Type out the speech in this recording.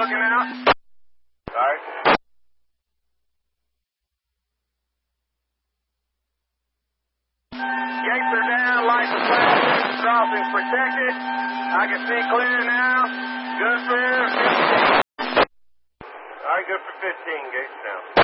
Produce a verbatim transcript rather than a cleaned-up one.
looking out. Alright. Gates are down, lights are flashing, crossing's protected. I can see clear now. Good for... Alright, good for fifteen, gates down.